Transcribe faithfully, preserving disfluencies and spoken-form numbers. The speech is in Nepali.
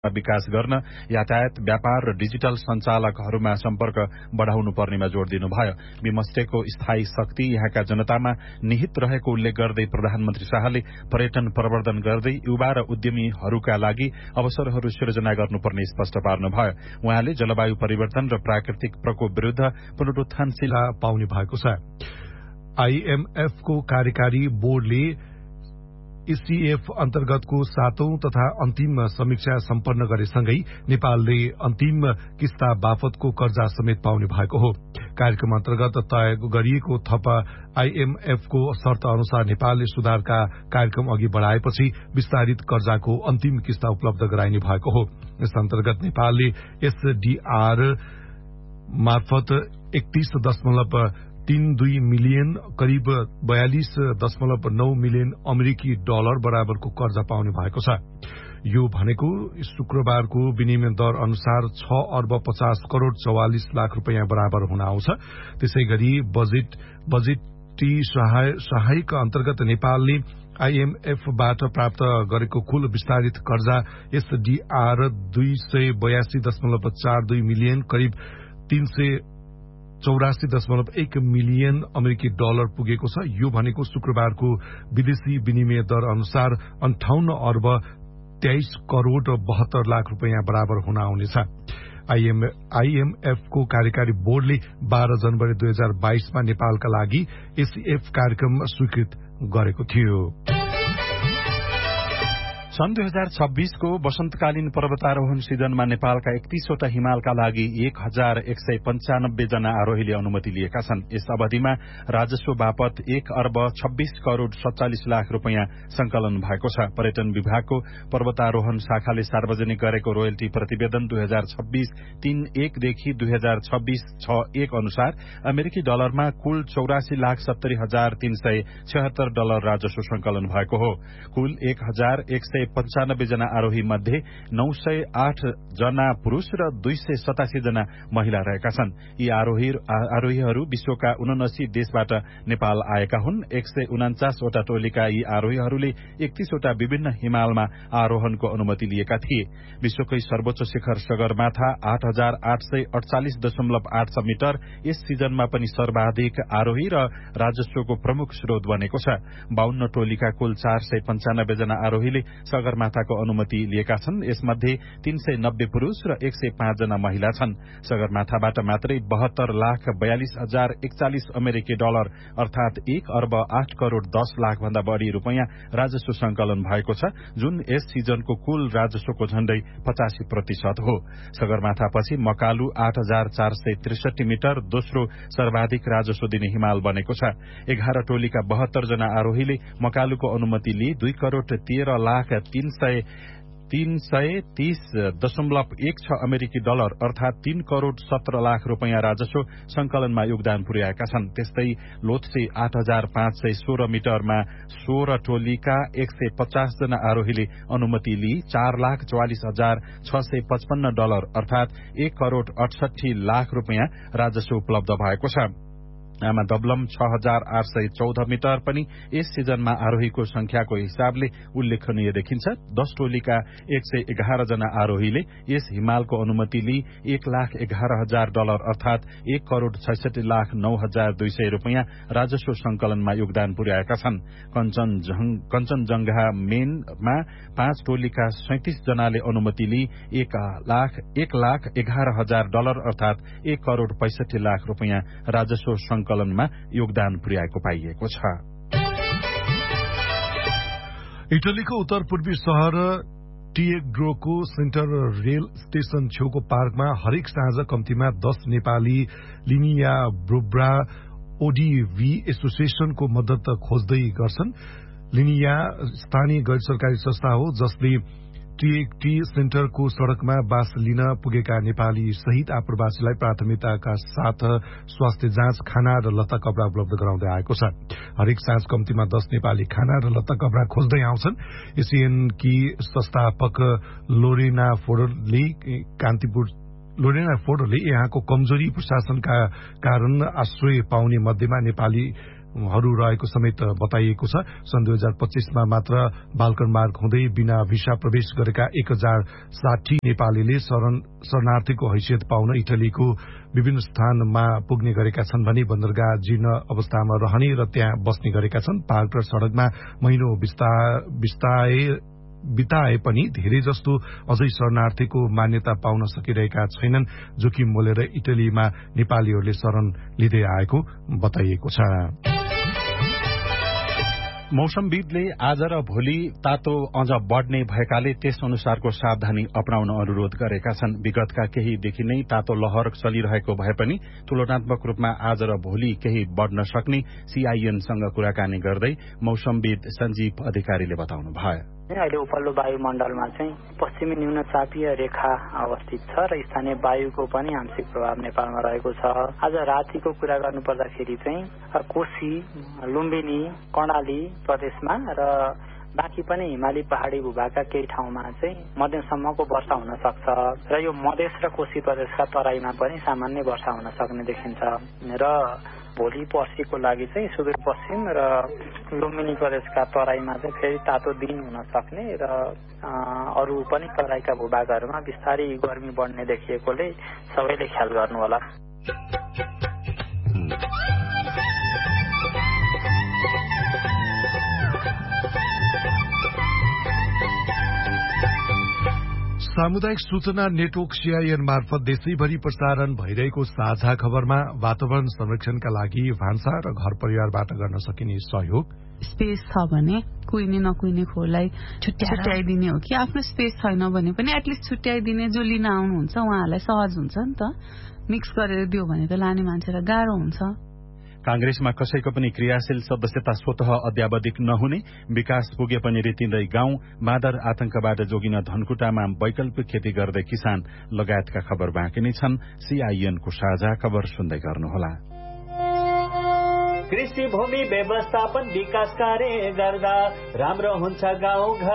विकास गर्न यातायात, व्यापार र डिजिटल सञ्चालकहरूमा सम्पर्क बढ़ाउनु पर्नेमा जोड़ दिनुभयो। बिमस्टेकको स्थायी शक्ति यहाँका जनतामा निहित रहेको उल्लेख गर्दै प्रधानमन्त्री शाहले पर्यटन प्रवर्धन गर्दै युवा र उद्यमीहरूका लागि अवसरहरू सृजना गर्नुपर्ने स्पष्ट पार्नुभयो। उहाँले जलवायु परिवर्तन र प्राकृतिक प्रकोप विरूद्ध पुनरुत्थानशील पाउने भएको छ। आईएमएफको कार्यकारी बोर्डले एसीएफ अन्तर्गतको सातौं तथा अन्तिम समीक्षा सम्पन्न गरेसँगै नेपालले अन्तिम किस्ता बापतको कर्जा समेत पाउने भएको हो। कार्यक्रम अन्तर्गत तय गरिएको थप आईएमएफको शर्त अनुसार नेपालले सुधारका कार्यक्रम अघि बढ़ाएपछि विस्तारित कर्जाको अन्तिम किस्ता उपलब्ध गराइने भएको हो। यस अन्तर्गत नेपालले एसडीआर मार्फत एकतीस दशमलव तीन दुई मिलियन करिब बयालिस दशमलव नौ मिलियन अमेरिकी डलर बराबरको कर्जा पाउने भएको छ। यो भनेको शुक्रबारको विनिमय दर अनुसार छ अर्ब पचास करोड़ चौवालिस लाख रूपियाँ बराबर हुन आउँछ। त्यसै गरी बजेट बजेटी सहायक अन्तर्गत नेपालले आईएमएफबाट प्राप्त गरेको कुल विस्तारित कर्जा एसडीआर दुई सय बयासी दशमलव चार दुई मिलियन करिब तीन सय चौरासी दशमलव एक मिलियन अमेरिकी डलर पुगेको छ। यो भनेको शुक्रबारको विदेशी विनिमय दर अनुसार अन्ठाउन्न अर्ब तेइस करोड़ बहत्तर लाख रूपियाँ बराबर हुन आउनेछ। आईएमएफको कार्यकारी बोर्डले बाह्र जनवरी दुई हजार बाइसमा नेपालका लागि एसीएफ कार्यक्रम स्वीकृत गरेको थियो। सन् दुई हजार छब्बीसको वसन्तकालीन पर्वतारोहण सिजनमा नेपालका एकतीसवटा हिमालका लागि एक हजार एक सय पञ्चानब्बे जना आरोहीले अनुमति लिएका छन्। यस अवधिमा राजस्व बापत एक अर्ब छब्बीस करोड़ सत्तालिस लाख रूपियाँ संकलन भएको छ। पर्यटन विभागको पर्वतारोहण शाखाले सार्वजनिक गरेको रोयल्टी प्रतिवेदन दुई हजार छब्बीस तीन एकदेखि दुई हजार छब्बीस छ एक अनुसार अमेरिकी डलरमा कुल चौरासी लाख सत्तरी हजार तीन सय छयत्तर डलर राजस्व संकलन भएको हो। कुल एक हजार एक सय पञ्चानब्बे जना आरोही मध्ये नौ सय आठ जना पुरूष र दुई सय सतासी जना महिला रहेका छन्। यी आरोही आरोहीहरू विश्वका उनासी देशबाट नेपाल आएका हुन्। एक सय उनाचासवटा टोलीका यी आरोहीहरूले एकतीसवटा विभिन्न हिमालमा आरोहणको अनुमति लिएका थिए। विश्वकै सर्वोच्च शिखर सगरमाथा आठ हजार आठ सय अडचालिस दशमलव आठ छ मिटर यस सिजनमा पनि सर्वाधिक आरोही र राजस्वको प्रमुख स्रोत बनेको छ। बाहन्न टोलीका कुल चार सय पञ्चानब्बे जना आरोहीले सगरमाथाको अनुमति लिएका छन्। यसमध्ये तीन सय नब्बे पुरूष र एक सय पाँच जना महिला छन्। सगरमाथाबाट मात्रै बहत्तर लाख बयालिस हजार एकचालिस अमेरिकी डलर अर्थात एक अर्ब आठ करोड़ दस लाख भन्दा बढ़ी रूपियाँ राजस्व संकलन भएको छ, जुन यस सिजनको कुल राजस्वको झण्डै पचासी प्रतिशत हो। सगरमाथापछि मकालु आठ हजार चार सय त्रिसठी मिटर दोस्रो सर्वाधिक राजस्व दिने हिमाल बनेको छ। एघार टोलीका बहत्तर जना आरोहीले मकालुको अनुमति लिई दुई करोड़ तेह्र लाख तीन सय तीन सय तीस दशमलव एक छ अमेरिकी डलर अर्थात तीन करोड़ सत्र लाख रूपियाँ राजस्व संकलनमा योगदान पुर्याएका छन्। त्यस्तै लोथसे आठ हजार पाँच सय सोह्र मिटरमा सोह्र टोलीका एक सय पचास जना आरोहीले अनुमति लिई चार लाख चौवालिस हजार छ सय पचपन्न डलर अर्थात एक करोड़ अठसठी लाख रूपियाँ राजस्व उपलब्ध भएको छ। आमा दबलम छ हजार आठ सय चौध मिटर पनि यस सिजनमा आरोहीको संख्याको हिसाबले उल्लेखनीय देखिन्छ। दश टोलीका एक सय एघार जना आरोहीले यस हिमालको अनुमति लिई एक लाख एघार हजार डलर अर्थात एक करोड़ छैसठी लाख नौ हजार दुई सय रूपियाँ राजस्व संकलनमा योगदान पुर्याएका छन्। कञ्चनजंघा मेनमा पाँच टोलीका सैंतिस जनाले अनुमति लिई एक लाख एक लाख एघार हजार डलर अर्थात एक करोड़ पैंसठी लाख रूपियाँ राजस्व संकलनमा योगदान पुर्याएको पाइएको छ। इटलीको उत्तर पूर्वी शहर टिएग्रोको सेन्टर रेल स्टेशन छेउको पार्कमा हरेक साँझ कम्तीमा दस नेपाली लिनिया ब्रोब्रा ओडीभी एसोसिएशनको मद्दत खोज्दै गर्छन्। लिनिया स्थानीय गैर सरकारी संस्था हो जसले टी सेन्टरको सड़कमा बास लिन पुगेका नेपाली सहित आप्रवासीलाई प्राथमिकताका साथ स्वास्थ्य जाँच, खाना र लत्ता कपड़ा उपलब्ध गराउँदै आएको छ। हरेक साँझ कम्तीमा दस नेपाली खाना र लत्ता कपड़ा खोज्दै आउँछन्। एसियनकी संस्थापक लोरेना फोडरले कान्तिपुर लोरेना फोडरले यहाँको कमजोरी प्रशासनका कारण आश्रय पाउने मध्येमा नेपाली रहेको समेत बताइएको छ। सन् दुई हजार पच्चीसमा मात्र बाल्कन मार्ग हुँदै बिना भिसा प्रवेश गरेका एक हजार साठी नेपालीले शरणार्थीको हैसियत पाउन इटलीको विभिन्न स्थानमा पुग्ने गरेका छन् भने बन्दरगाह जीर्ण अवस्थामा रहने र त्यहाँ बस्ने गरेका छन्। पार्क र सड़कमा महिनौ बिस्ताए बिताए पनि धेरै जस्तो अझै शरणार्थीको मान्यता पाउन सकिरहेका छैनन्। जोखिम मोलेर इटलीमा नेपालीहरूले शरण लिँदै आएको बताइएको छ। मौसमविदले आज र भोलि तातो अझ बढ़ने भएकाले त्यस अनुसारको सावधानी अपनाउन अनुरोध गरेका छन्। विगतका केहीदेखि नै तातो लहर चलिरहेको भए पनि तुलनात्मक रूपमा आज र भोलि केही बढ़न सक्ने सीआईएनसँग कुराकानी गर्दै मौसमविद सञ्जीव अधिकारीले बताउनु भयो। अहिले उपल्लो वायुमण्डलमा चाहिँ पश्चिमी न्यूनचापीय रेखा अवस्थित छ र स्थानीय वायुको पनि आंशिक प्रभाव नेपालमा रहेको छ। आज रातिको कुरा गर्नु पर्दाखेरि चाहिँ कोशी, लुम्बिनी, कर्णाली प्रदेशमा र बाँकी पनि हिमाली पहाड़ी भूभागका केही ठाउँमा चाहिँ मध्यमसम्मको वर्षा हुन सक्छ र यो मधेस र कोशी प्रदेशका तराईमा पनि सामान्य वर्षा हुन सक्ने देखिन्छ र भोलि पर्सिको लागि चाहिँ सुदूरपश्चिम र लुम्बिनी प्रदेशका तराईमा चाहिँ फेरि तातो दिन हुन सक्ने र अरू पनि तराईका भूभागहरूमा बिस्तारै गर्मी बढ्ने देखिएकोले सबैले ख्याल गर्नु होला। सामुदायिक सूचना नेटवर्क सीआईएन मार्फत देशैभरि प्रसारण भइरहेको साझा खबरमा वातावरण संरक्षणका लागि भान्सा र घर परिवारबाट गर्न सकिने सहयोग, स्पेस छ भने कुहिने नकुहिने खोरलाई छुट्याइदिने हो कि आफ्नो स्पेस छैन भने पनि एटलिस्ट छुट्याइदिने, जो लिन आउनुहुन्छ उहाँहरूलाई सहज हुन्छ नि त। मिक्स गरेर दियो भने त लाने मान्छेलाई गाह्रो हुन्छ। कांग्रेसमा कसैको पनि क्रियाशील सदस्यता स्वतः अध्यावधिक नहुने, विकास पुगे पनि रितिँदै गाउँ, मादर आतंकबाट जोगिन धनकुटामा वैकल्पिक खेती गर्दै किसान लगायतका खबर बाँकी नै छन्। सीआईएनको साझा खबर सुन्दै गर्नुहोला। कृषि भूमि व्यवस्थापन विकास कार्य गर्दा राम्रो हुन्छ गाउँ घर।